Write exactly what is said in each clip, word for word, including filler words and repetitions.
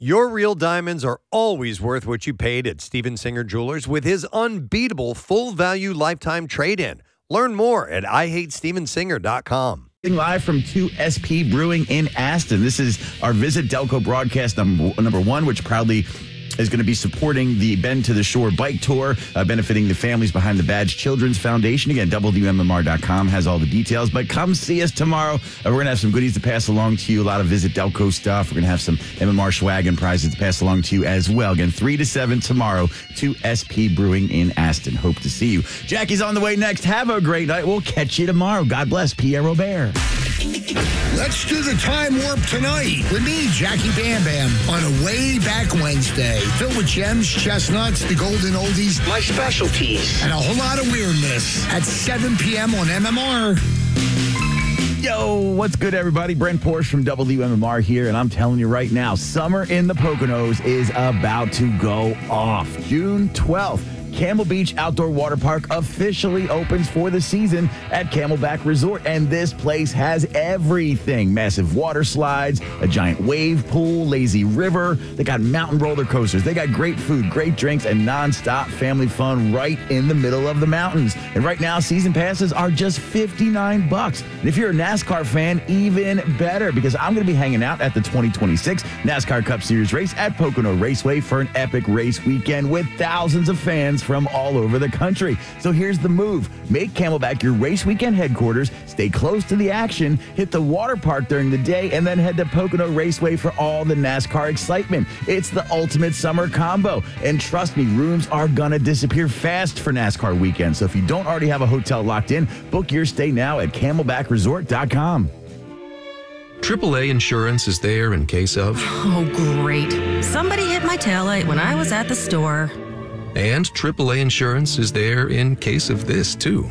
Your real diamonds are always worth what you paid at Steven Singer Jewelers with his unbeatable full-value lifetime trade-in. Learn more at I hate steven singer dot com. Live from two S P Brewing in Aston. This is our Visit Delco broadcast number, number one, which proudly is going to be supporting the Bend to the Shore bike tour, uh, benefiting the families behind the Badge Children's Foundation. Again, W M M R dot com has all the details. But come see us tomorrow. Uh, we're going to have some goodies to pass along to you, a lot of Visit Delco stuff. We're going to have some M M R swag and prizes to pass along to you as well. Again, three to seven tomorrow, two S P Brewing in Aston. Hope to see you. Jackie's on the way next. Have a great night. We'll catch you tomorrow. God bless. Pierre Robert. Let's do the time warp tonight with me, Jackie Bam Bam, on a way back Wednesday. Filled with gems, chestnuts, the golden oldies, my specialties, and a whole lot of weirdness at seven p.m. on M M R. Yo, what's good, everybody? Brent Porsche from W M M R here, and I'm telling you right now, summer in the Poconos is about to go off. June twelfth. Camel Beach Outdoor Water Park officially opens for the season at Camelback Resort, and this place has everything. Massive water slides, a giant wave pool, lazy river. They got mountain roller coasters. They got great food, great drinks, and nonstop family fun right in the middle of the mountains. And right now, season passes are just fifty-nine bucks. And if you're a NASCAR fan, even better, because I'm going to be hanging out at the twenty twenty-six NASCAR Cup Series race at Pocono Raceway for an epic race weekend with thousands of fans from all over the country. So here's the move. Make Camelback your race weekend headquarters, stay close to the action, hit the water park during the day, and then head to Pocono Raceway for all the NASCAR excitement. It's the ultimate summer combo. And trust me, rooms are gonna disappear fast for NASCAR weekend. So if you don't already have a hotel locked in, book your stay now at camelback resort dot com. triple A Insurance is there in case of... Oh, great. Somebody hit my taillight when I was at the store. And triple A Insurance is there in case of this, too.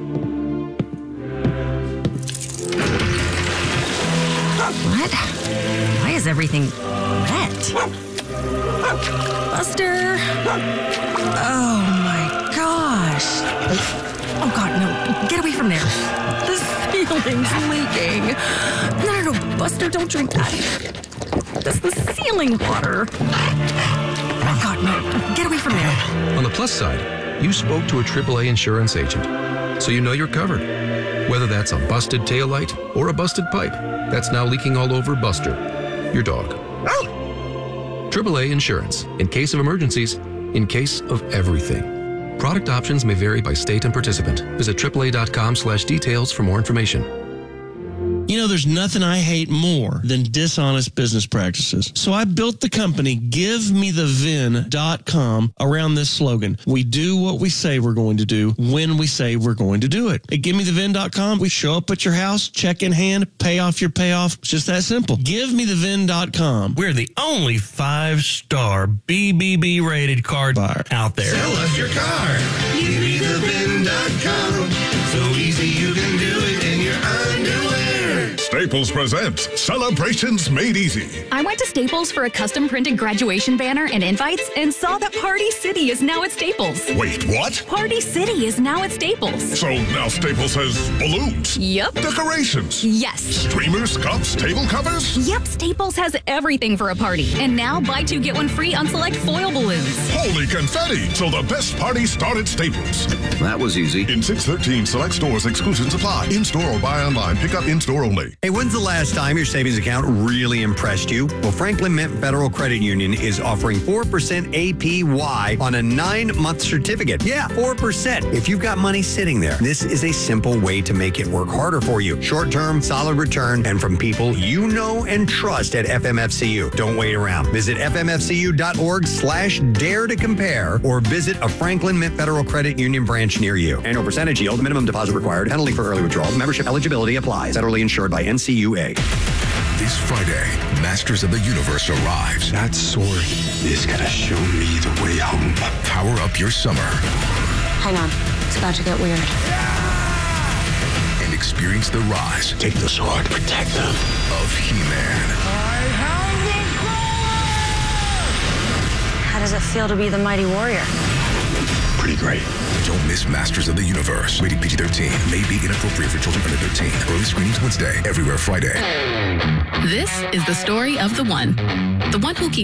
What? Why is everything wet? Buster! Oh, my gosh. Oh, God, no. Get away from there. The ceiling's leaking. No, no, no. Buster, don't drink that. That's the ceiling water. Oh, God, no. Get away from there. On the plus side, you spoke to a triple A Insurance agent, so you know you're covered. Whether that's a busted taillight or a busted pipe that's now leaking all over Buster, your dog. triple A Insurance. In case of emergencies, in case of everything. Product options may vary by state and participant. Visit triple A dot com slash details for more information. You know, there's nothing I hate more than dishonest business practices. So I built the company give me the vin dot com around this slogan. We do what we say we're going to do when we say we're going to do it. At give me the vin dot com, we show up at your house, check in hand, pay off your payoff. It's just that simple. give me the vin dot com. We're the only five-star B B B rated car buyer out there. Sell us your car. give me the vin dot com. So easy you can do it in your underwear. Staples presents Celebrations Made Easy. I went to Staples for a custom printed graduation banner and invites and saw that Party City is now at Staples. Wait, what? Party City is now at Staples. So now Staples has balloons, Yep. decorations, Yes. streamers, cups, table covers? Yep, Staples has everything for a party. And now buy two, get one free on select foil balloons. Holy confetti! So the best party start at Staples. That was easy. In six thirteen select stores, exclusions apply. In-store or buy online. Pick up in-store only. Hey, when's the last time your savings account really impressed you? Well, Franklin Mint Federal Credit Union is offering four percent A P Y on a nine-month certificate. Yeah, four percent. If you've got money sitting there, this is a simple way to make it work harder for you. Short-term, solid return, and from people you know and trust at F M F C U. Don't wait around. Visit f m f c u dot org slash dare to compare or visit a Franklin Mint Federal Credit Union branch near you. Annual percentage yield, minimum deposit required, penalty for early withdrawal, membership eligibility applies. Federally insured by N C U A. This Friday, Masters of the Universe arrives. That sword is gonna show me the way home. Power up your summer. Hang on, it's about to get weird. And experience the rise. Take the sword, protect them. Of He-Man. I have the How does it feel to be the mighty warrior? Pretty great. Don't miss Masters of the Universe. Rated P G thirteen. May be inappropriate for children under thirteen. Early screenings Wednesday. Everywhere Friday. This is the story of the one. The one who keeps